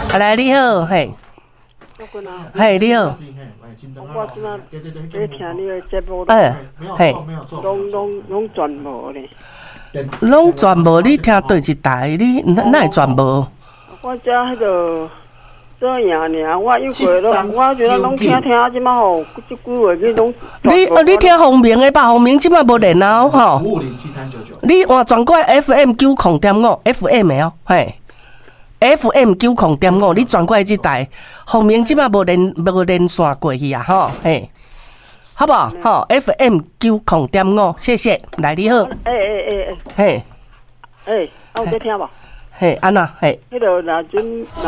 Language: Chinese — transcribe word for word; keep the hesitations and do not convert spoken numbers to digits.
来，你好，嘿，嘿，你好。 我即马在听你的节目， 哎，嘿， 拢拢拢全无咧。 拢全无，你听对一台？你哪会全无？ 我遮迄个这样尔，我有过拢，我觉得拢听听，即马吼，即几月去拢。 你哦，你听洪明的吧？洪明即马无电脑吼。 五五零七三九九。 你换转过 F M 九零点五 F M 的哦，嘿。F M 九零点五，你转过来这台，后面即摆无连无连线过去啊，吼，嘿，好不好？吼 ，F M 九零点五，谢谢，来你好， 哎哎哎哎， 嘿， 哎，啊有在听无？ 嘿，安那，嘿， 迄个若准。